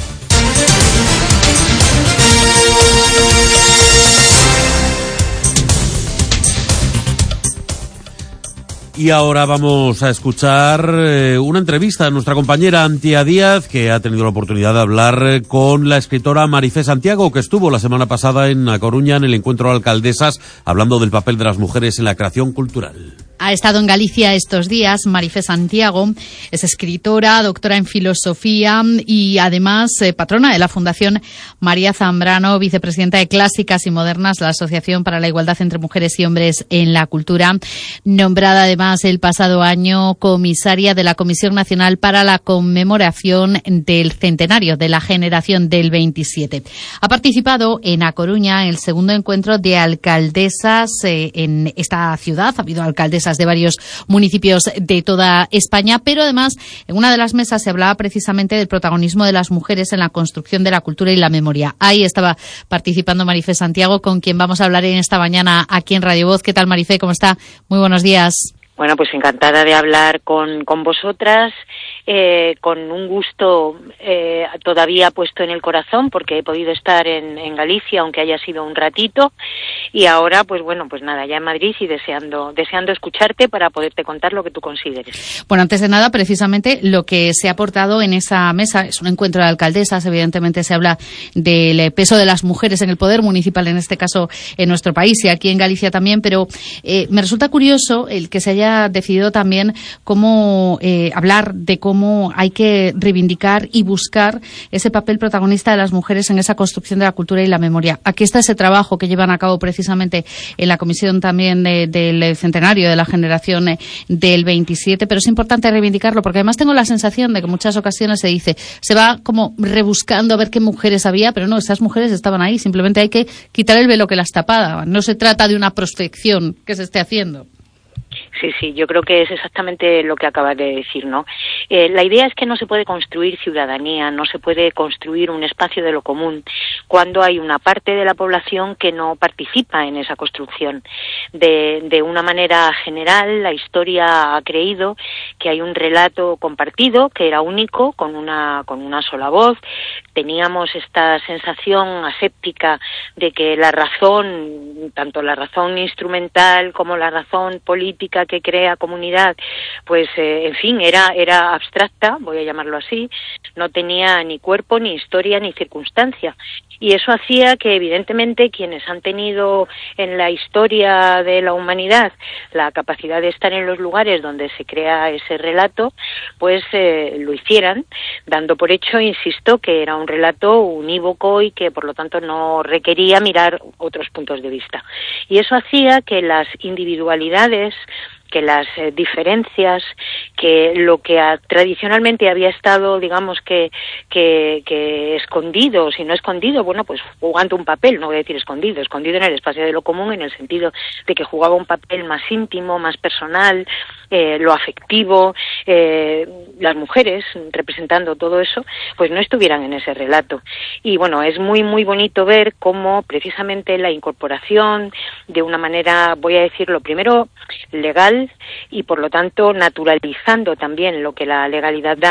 [SPEAKER 2] Y ahora vamos a escuchar eh, una entrevista a nuestra compañera Antía Díaz, que ha tenido la oportunidad de hablar eh, con la escritora Marifé Santiago, que estuvo la semana pasada en A Coruña en el encuentro de alcaldesas, hablando del papel de las mujeres en la creación cultural.
[SPEAKER 15] Ha estado en Galicia estos días. Marifé Santiago es escritora, doctora en filosofía y además eh, patrona de la Fundación María Zambrano, vicepresidenta de Clásicas y Modernas, la Asociación para la Igualdad entre Mujeres y Hombres en la Cultura, nombrada además el pasado año comisaria de la Comisión Nacional para la Conmemoración del Centenario de la Generación del veintisiete. Ha participado en A Coruña en el segundo encuentro de alcaldesas eh, en esta ciudad. Ha habido alcaldesas de varios municipios de toda España, pero además en una de las mesas se hablaba precisamente del protagonismo de las mujeres en la construcción de la cultura y la memoria. Ahí estaba participando Marifé Santiago, con quien vamos a hablar en esta mañana aquí en Radio Voz. ¿Qué tal, Marifé? ¿Cómo está? Muy buenos días.
[SPEAKER 16] Bueno, pues encantada de hablar con, con vosotras, eh, con un gusto eh, todavía puesto en el corazón, porque he podido estar en, en Galicia, aunque haya sido un ratito, y ahora, pues bueno, pues nada, ya en Madrid y deseando, deseando escucharte para poderte contar lo que tú consideres.
[SPEAKER 15] Bueno, antes de nada, precisamente lo que se ha aportado en esa mesa es un encuentro de alcaldesas. Evidentemente se habla del peso de las mujeres en el poder municipal, en este caso en nuestro país y aquí en Galicia también, pero eh, me resulta curioso el que se haya decidido también cómo eh, hablar de cómo hay que reivindicar y buscar ese papel protagonista de las mujeres en esa construcción de la cultura y la memoria. Aquí está ese trabajo que llevan a cabo precisamente en la comisión también de, del centenario de la generación eh, del veintisiete, pero es importante reivindicarlo porque además tengo la sensación de que en muchas ocasiones se dice, se va como rebuscando a ver qué mujeres había, pero no, esas mujeres estaban ahí, simplemente hay que quitar el velo que las tapaba. No se trata de una prospección que se esté haciendo.
[SPEAKER 16] Sí, sí, yo creo que es exactamente lo que acabas de decir, ¿no? Eh, la idea es que no se puede construir ciudadanía, no se puede construir un espacio de lo común cuando hay una parte de la población que no participa en esa construcción. De, de una manera general, la historia ha creído que hay un relato compartido, que era único, con una, con una sola voz. Teníamos esta sensación aséptica de que la razón, tanto la razón instrumental como la razón política que crea comunidad, pues eh, en fin, era era abstracta, voy a llamarlo así, no tenía ni cuerpo, ni historia, ni circunstancia. Y eso hacía que, evidentemente, quienes han tenido en la historia de la humanidad la capacidad de estar en los lugares donde se crea ese relato, pues eh, lo hicieran, dando por hecho, insisto, que era un relato unívoco y que, por lo tanto, no requería mirar otros puntos de vista. Y eso hacía que las individualidades, que las eh, diferencias, que lo que ha, tradicionalmente había estado, digamos que, que que escondido, si no escondido, bueno, pues jugando un papel, no voy a decir escondido, escondido en el espacio de lo común, en el sentido de que jugaba un papel más íntimo, más personal, eh, lo afectivo, eh, las mujeres representando todo eso, pues no estuvieran en ese relato. Y bueno, es muy, muy bonito ver cómo precisamente la incorporación de una manera, voy a decirlo primero, legal, y por lo tanto naturalizando también lo que la legalidad da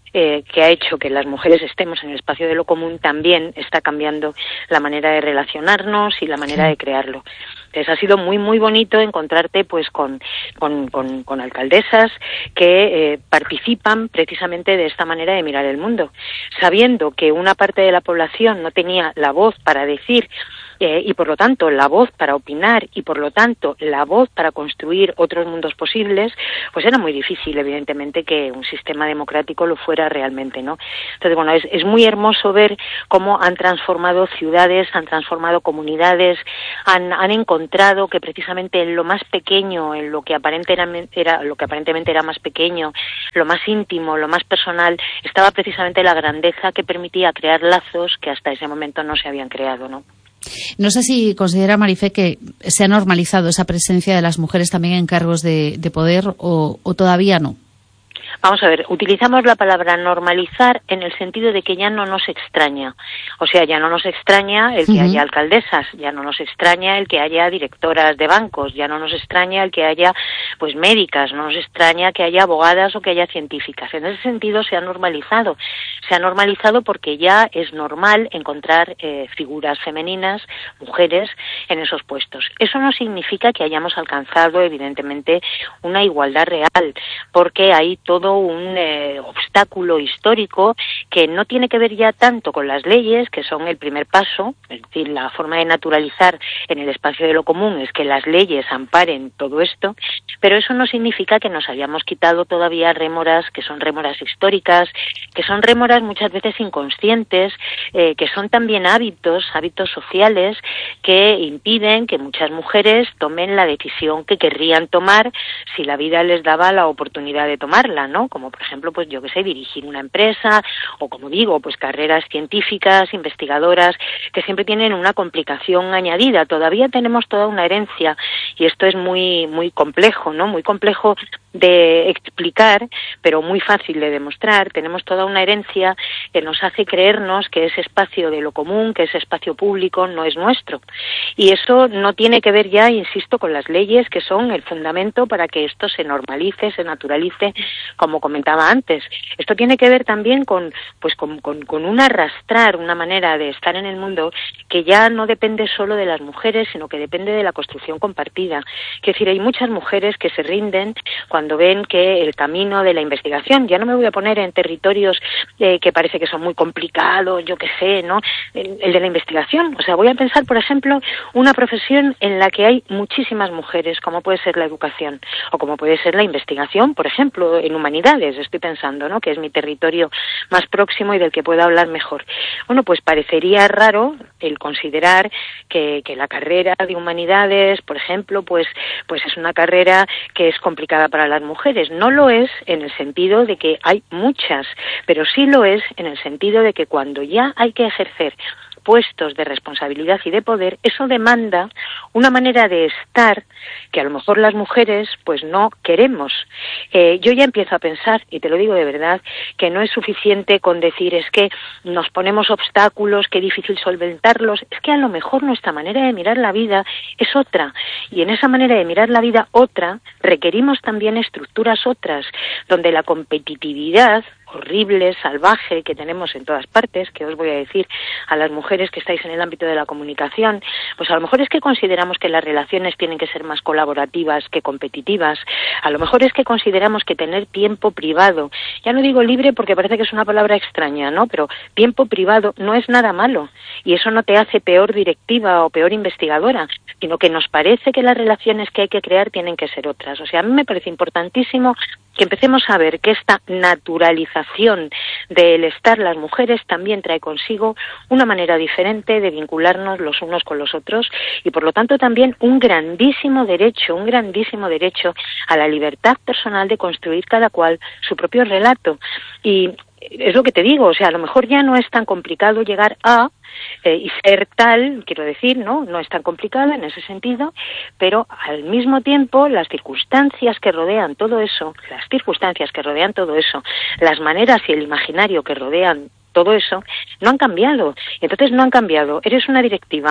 [SPEAKER 16] eh, que ha hecho que las mujeres estemos en el espacio de lo común, también está cambiando la manera de relacionarnos y la manera de crearlo. Entonces ha sido muy muy bonito encontrarte pues con con, con, con alcaldesas que eh, participan precisamente de esta manera de mirar el mundo, sabiendo que una parte de la población no tenía la voz para decir Eh, y por lo tanto la voz para opinar y por lo tanto la voz para construir otros mundos posibles, pues era muy difícil evidentemente que un sistema democrático lo fuera realmente, ¿no? Entonces bueno, es, es muy hermoso ver cómo han transformado ciudades, han transformado comunidades, han, han encontrado que precisamente en lo más pequeño, en lo que aparentemente era, lo que aparentemente era más pequeño, lo más íntimo, lo más personal, estaba precisamente la grandeza que permitía crear lazos que hasta ese momento no se habían creado, ¿no?
[SPEAKER 8] No sé si considera, Marifé, que se ha normalizado esa presencia de las mujeres también en cargos de, de poder o, o todavía no.
[SPEAKER 16] Vamos a ver, utilizamos la palabra normalizar en el sentido de que ya no nos extraña. O sea, ya no nos extraña el que uh-huh. haya alcaldesas, ya no nos extraña el que haya directoras de bancos, ya no nos extraña el que haya pues médicas, no nos extraña que haya abogadas o que haya científicas. En ese sentido se ha normalizado. Se ha normalizado porque ya es normal encontrar eh, figuras femeninas, mujeres, en esos puestos. Eso no significa que hayamos alcanzado, evidentemente, una igualdad real, porque hay todo un eh, obstáculo histórico que no tiene que ver ya tanto con las leyes, que son el primer paso, es decir, la forma de naturalizar en el espacio de lo común es que las leyes amparen todo esto, pero eso no significa que nos hayamos quitado todavía rémoras que son rémoras históricas, que son rémoras muchas veces inconscientes, eh, que son también hábitos, hábitos sociales que impiden que muchas mujeres tomen la decisión que querrían tomar si la vida les daba la oportunidad de tomarla, ¿no? Como por ejemplo, pues yo que sé, dirigir una empresa o como digo, pues carreras científicas, investigadoras, que siempre tienen una complicación añadida. Todavía tenemos toda una herencia y esto es muy muy complejo, ¿no? Muy complejo de explicar, pero muy fácil de demostrar. Tenemos toda una herencia que nos hace creernos que ese espacio de lo común, que ese espacio público no es nuestro. Y eso no tiene que ver ya, insisto, con las leyes que son el fundamento para que esto se normalice, se naturalice, como comentaba antes. Esto tiene que ver también con, pues con, con, con un arrastrar, una manera de estar en el mundo que ya no depende solo de las mujeres, sino que depende de la construcción compartida. Es decir, hay muchas mujeres que se rinden cuando ven que el camino de la investigación, ya no me voy a poner en territorios eh, que parece que son muy complicados, yo qué sé, ¿no? El, el de la investigación. O sea, voy a pensar, por ejemplo, una profesión en la que hay muchísimas mujeres, como puede ser la educación, o como puede ser la investigación, por ejemplo, en humanidades, estoy pensando, ¿no? Que es mi territorio más próximo y del que puedo hablar mejor. Bueno, pues parecería raro el considerar que, que la carrera de humanidades, por ejemplo, pues, pues es una carrera que es complicada para las mujeres. No lo es en el sentido de que hay muchas, pero sí lo es en el sentido de que cuando ya hay que ejercer puestos de responsabilidad y de poder, eso demanda una manera de estar que a lo mejor las mujeres pues no queremos. Eh, yo ya empiezo a pensar, y te lo digo de verdad, que no es suficiente con decir es que nos ponemos obstáculos, qué difícil solventarlos, es que a lo mejor nuestra manera de mirar la vida es otra, y en esa manera de mirar la vida otra requerimos también estructuras otras, donde la competitividad horrible, salvaje, que tenemos en todas partes, que os voy a decir a las mujeres que estáis en el ámbito de la comunicación, pues a lo mejor es que consideramos que las relaciones tienen que ser más colaborativas que competitivas, a lo mejor es que consideramos que tener tiempo privado, ya no digo libre porque parece que es una palabra extraña, ¿no? Pero tiempo privado no es nada malo, y eso no te hace peor directiva o peor investigadora, sino que nos parece que las relaciones que hay que crear tienen que ser otras. O sea, a mí me parece importantísimo que empecemos a ver que esta naturalización del estar las mujeres también trae consigo una manera diferente de vincularnos los unos con los otros y por lo tanto también un grandísimo derecho, un grandísimo derecho a la libertad personal de construir cada cual su propio relato. Y es lo que te digo, o sea, a lo mejor ya no es tan complicado llegar a eh, y ser tal, quiero decir, ¿no? No es tan complicado en ese sentido, pero al mismo tiempo las circunstancias que rodean todo eso, las circunstancias que rodean todo eso, las maneras y el imaginario que rodean todo eso, no han cambiado. Entonces no han cambiado. Eres una directiva,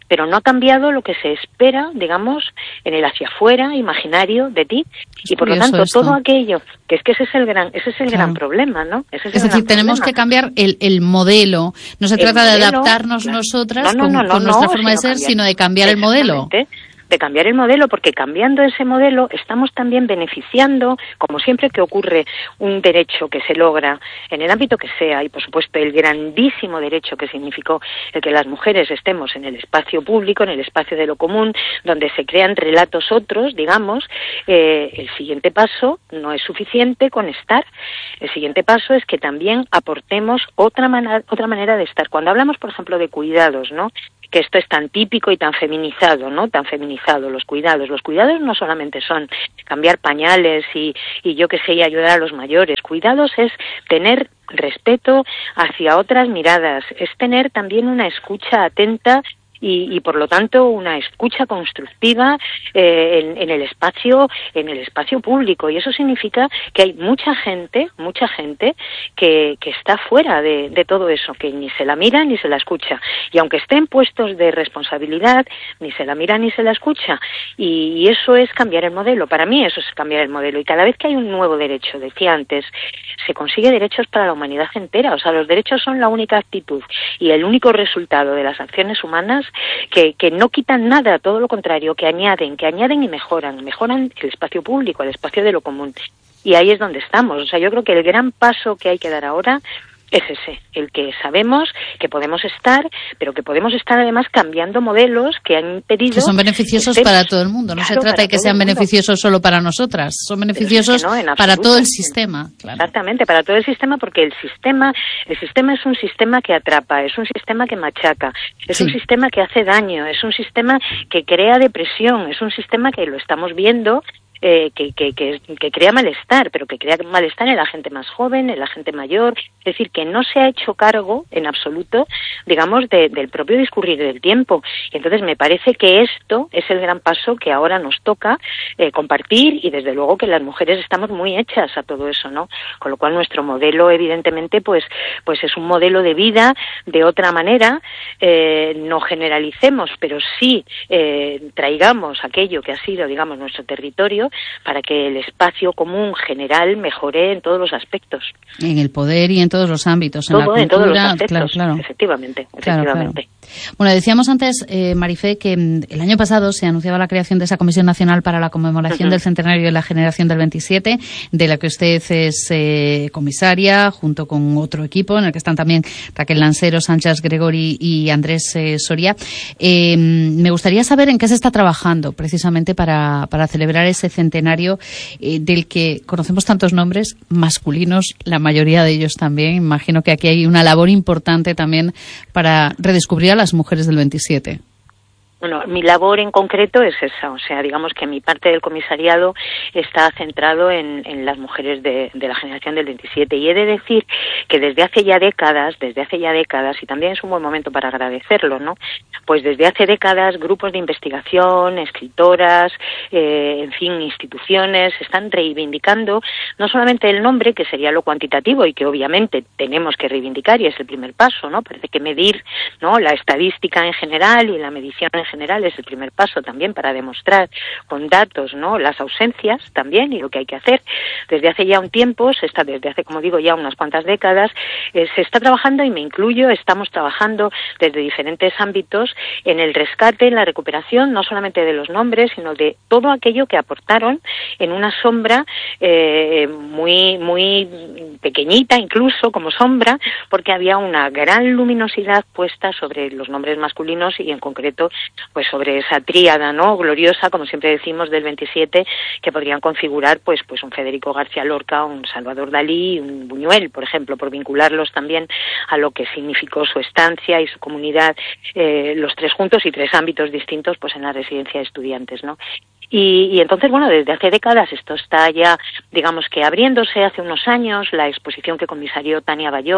[SPEAKER 16] pero no ha cambiado lo que se espera, digamos, en el hacia afuera imaginario de ti. Es y por lo tanto, esto. todo aquello, que es que ese es el gran, ese es el claro. gran problema, ¿no? Ese es
[SPEAKER 15] es
[SPEAKER 16] el
[SPEAKER 15] decir, tenemos
[SPEAKER 16] problema.
[SPEAKER 15] que cambiar el, el modelo. No se
[SPEAKER 16] el
[SPEAKER 15] trata
[SPEAKER 16] modelo,
[SPEAKER 15] de adaptarnos
[SPEAKER 16] claro.
[SPEAKER 15] nosotras
[SPEAKER 16] no, no, no,
[SPEAKER 15] con,
[SPEAKER 16] no,
[SPEAKER 15] con nuestra
[SPEAKER 16] no,
[SPEAKER 15] forma de ser,
[SPEAKER 16] cambiar.
[SPEAKER 15] sino de cambiar el modelo.
[SPEAKER 16] De cambiar el modelo, porque cambiando ese modelo estamos también beneficiando, como siempre que ocurre un derecho que se logra en el ámbito que sea, y por supuesto el grandísimo derecho que significó el que las mujeres estemos en el espacio público, en el espacio de lo común, donde se crean relatos otros, digamos, eh, el siguiente paso no es suficiente con estar, el siguiente paso es que también aportemos otra, man- otra manera de estar. Cuando hablamos, por ejemplo, de cuidados, ¿no?, que esto es tan típico y tan feminizado, ¿no? Tan feminizado, los cuidados. Los cuidados no solamente son cambiar pañales y, y yo qué sé, y ayudar a los mayores. Cuidados es tener respeto hacia otras miradas, es tener también una escucha atenta y, y por lo tanto una escucha constructiva eh, en, en el espacio en el espacio público, y eso significa que hay mucha gente mucha gente que, que está fuera de, de todo eso, que ni se la mira ni se la escucha, y aunque esté en puestos de responsabilidad ni se la mira ni se la escucha, y, y eso es cambiar el modelo. Para mí eso es cambiar el modelo, y cada vez que hay un nuevo derecho, decía antes, se consigue derechos para la humanidad entera. O sea, los derechos son la única actitud y el único resultado de las acciones humanas que, que no quitan nada, todo lo contrario, que añaden, que añaden y mejoran, mejoran el espacio público, el espacio de lo común. Y ahí es donde estamos. O sea, yo creo que el gran paso que hay que dar ahora es ese, el que sabemos que podemos estar, pero que podemos estar además cambiando modelos que han impedido...
[SPEAKER 15] Que son beneficiosos para todo el mundo. No claro, se trata de que sean beneficiosos solo para nosotras, son beneficiosos es que no, para todo el sistema. Claro.
[SPEAKER 16] Exactamente, para todo el sistema, porque el sistema el sistema es un sistema que atrapa, es un sistema que machaca, es sí. un sistema que hace daño, es un sistema que crea depresión, es un sistema que lo estamos viendo... Eh, que, que, que, que crea malestar, pero que crea malestar en la gente más joven, en la gente mayor, es decir, que no se ha hecho cargo en absoluto, digamos, de, del propio discurrir del tiempo. Y entonces me parece que esto es el gran paso que ahora nos toca eh, compartir, y desde luego que las mujeres estamos muy hechas a todo eso, ¿no? Con lo cual nuestro modelo, evidentemente, pues, pues es un modelo de vida de otra manera. Eh, no generalicemos, pero sí eh, traigamos aquello que ha sido, digamos, nuestro territorio, para que el espacio común general mejore en todos los aspectos.
[SPEAKER 15] En el poder y en todos los ámbitos,
[SPEAKER 16] Todo,
[SPEAKER 15] en la cultura,
[SPEAKER 16] en todos los aspectos,
[SPEAKER 15] claro, claro.
[SPEAKER 16] efectivamente,
[SPEAKER 15] Claro,
[SPEAKER 16] efectivamente.
[SPEAKER 15] claro. Bueno, decíamos antes, eh, Marifé, que el año pasado se anunciaba la creación de esa Comisión Nacional para la conmemoración uh-huh. del centenario de la generación del veintisiete, de la que usted es eh, comisaria, junto con otro equipo, en el que están también Raquel Lansero, Sánchez Gregori y Andrés eh, Soria. Eh, me gustaría saber en qué se está trabajando precisamente para, para celebrar ese centenario eh, del que conocemos tantos nombres masculinos, la mayoría de ellos también. Imagino que aquí hay una labor importante también para redescubrir a las mujeres del veintisiete.
[SPEAKER 16] Bueno, mi labor en concreto es esa, o sea, digamos que mi parte del comisariado está centrado en, en las mujeres de, de la generación del veintisiete, y he de decir que desde hace ya décadas, desde hace ya décadas, y también es un buen momento para agradecerlo, ¿no? Pues desde hace décadas grupos de investigación, escritoras, eh, en fin, instituciones están reivindicando no solamente el nombre, que sería lo cuantitativo y que obviamente tenemos que reivindicar y es el primer paso, ¿no? Parece que medir, ¿no?, la estadística en general y la medición en general es el primer paso también para demostrar con datos, ¿no?, las ausencias también y lo que hay que hacer. Desde hace ya un tiempo, se está, desde hace, como digo, ya unas cuantas décadas, eh, se está trabajando, y me incluyo, estamos trabajando desde diferentes ámbitos en el rescate, en la recuperación, no solamente de los nombres, sino de todo aquello que aportaron en una sombra eh, muy, muy pequeñita, incluso como sombra, porque había una gran luminosidad puesta sobre los nombres masculinos y en concreto pues sobre esa tríada, ¿no?, gloriosa, como siempre decimos, del veintisiete, que podrían configurar pues pues un Federico García Lorca, un Salvador Dalí, un Buñuel, por ejemplo, por vincularlos también a lo que significó su estancia y su comunidad, eh, los tres juntos y tres ámbitos distintos pues en la residencia de estudiantes, ¿no? Y, y entonces, bueno, desde hace décadas esto está ya, digamos que abriéndose. Hace unos años la exposición que comisarió Tania Bayó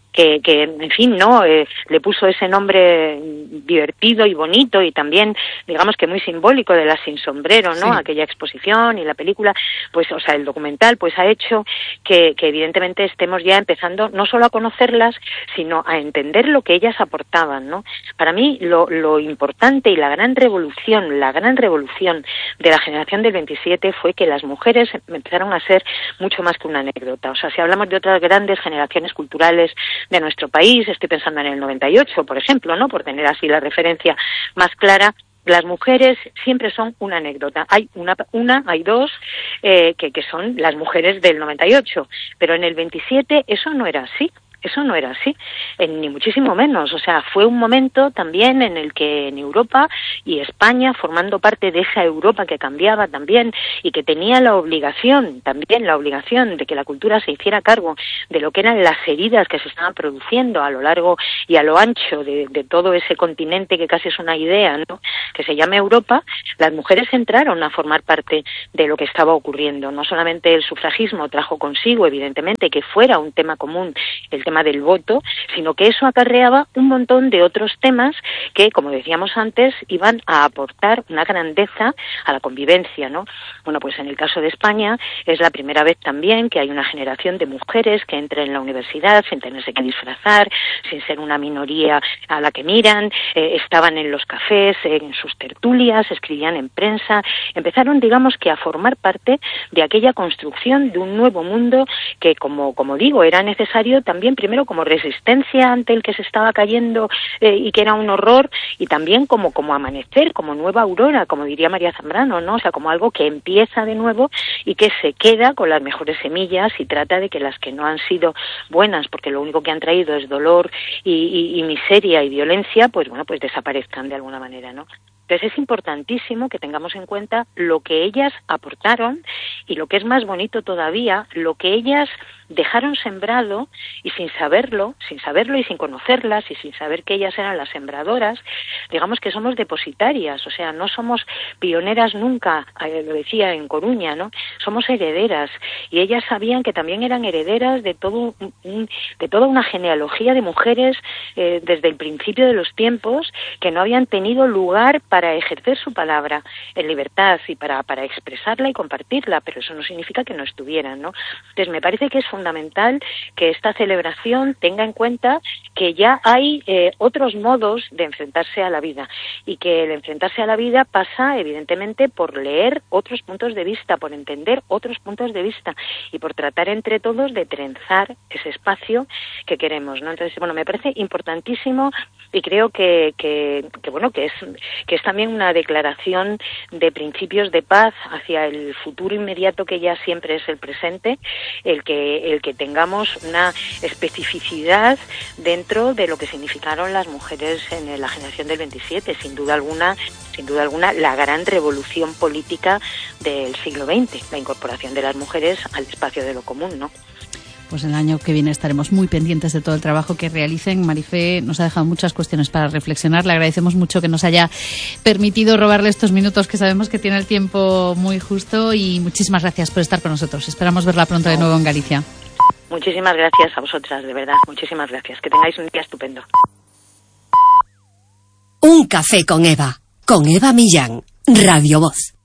[SPEAKER 16] que, que en fin, no eh, le puso ese nombre divertido y bonito y también, digamos que muy simbólico de Las sin sombrero, ¿no? Sí. Aquella exposición y la película, pues, o sea, el documental, pues ha hecho que, que evidentemente estemos ya empezando no solo a conocerlas, sino a entender lo que ellas aportaban, ¿no? Para mí, lo, lo importante y la gran revolución, la gran revolución de la generación del veintisiete fue que las mujeres empezaron a ser mucho más que una anécdota. O sea, si hablamos de otras grandes generaciones culturales de nuestro país, estoy pensando en el noventa y ocho, por ejemplo, ¿no? Por tener así la referencia más clara, las mujeres siempre son una anécdota. Hay una, una hay dos, eh, que, que son las mujeres del noventa y ocho, pero en el veintisiete eso no era así. Eso no era así, eh, ni muchísimo menos. O sea, fue un momento también en el que en Europa y España, formando parte de esa Europa que cambiaba también y que tenía la obligación, también la obligación de que la cultura se hiciera cargo de lo que eran las heridas que se estaban produciendo a lo largo y a lo ancho de, de todo ese continente que casi es una idea, ¿no?, que se llama Europa, las mujeres entraron a formar parte de lo que estaba ocurriendo. No solamente el sufragismo trajo consigo, evidentemente, que fuera un tema común, el tema del voto, sino que eso acarreaba un montón de otros temas que, como decíamos antes, iban a aportar una grandeza a la convivencia, ¿no? Bueno, pues en el caso de España es la primera vez también que hay una generación de mujeres que entra en la universidad sin tenerse que disfrazar, sin ser una minoría a la que miran, eh, estaban en los cafés, eh, en sus tertulias, escribían en prensa, empezaron, digamos, que a formar parte de aquella construcción de un nuevo mundo que, como, como digo, era necesario también primero como resistencia ante el que se estaba cayendo eh, y que era un horror, y también como, como amanecer, como nueva aurora, como diría María Zambrano, ¿no? O sea, como algo que empieza de nuevo y que se queda con las mejores semillas y trata de que las que no han sido buenas, porque lo único que han traído es dolor y, y, y miseria y violencia, pues bueno, pues desaparezcan de alguna manera, ¿no? Entonces es importantísimo que tengamos en cuenta lo que ellas aportaron y, lo que es más bonito todavía, lo que ellas dejaron sembrado, y sin saberlo, sin saberlo y sin conocerlas y sin saber que ellas eran las sembradoras, digamos que somos depositarias, o sea, no somos pioneras nunca, eh, lo decía en Coruña, ¿no? Somos herederas, y ellas sabían que también eran herederas de todo un, de toda una genealogía de mujeres eh, desde el principio de los tiempos que no habían tenido lugar para ejercer su palabra en libertad y para, para expresarla y compartirla, pero eso no significa que no estuvieran, ¿no? Entonces me parece que es fundamental que esta celebración tenga en cuenta que ya hay eh, otros modos de enfrentarse a la vida, y que el enfrentarse a la vida pasa evidentemente por leer otros puntos de vista, por entender otros puntos de vista y por tratar entre todos de trenzar ese espacio que queremos, ¿no? Entonces, bueno, me parece importantísimo, y creo que, que, que bueno, que es, que es también una declaración de principios de paz hacia el futuro inmediato, que ya siempre es el presente, el que el que tengamos una especificidad dentro de lo que significaron las mujeres en la generación del veintisiete, sin duda alguna, sin duda alguna, la gran revolución política del siglo veinte, la incorporación de las mujeres al espacio de lo común, ¿no?
[SPEAKER 15] Pues el año que viene estaremos muy pendientes de todo el trabajo que realicen. Marifé nos ha dejado muchas cuestiones para reflexionar. Le agradecemos mucho que nos haya permitido robarle estos minutos, que sabemos que tiene el tiempo muy justo, y muchísimas gracias por estar con nosotros. Esperamos verla pronto de nuevo en Galicia.
[SPEAKER 16] Muchísimas gracias a vosotras, de verdad. Muchísimas gracias. Que tengáis un día estupendo.
[SPEAKER 17] Un café con Eva. Con Eva Millán. Radio Voz.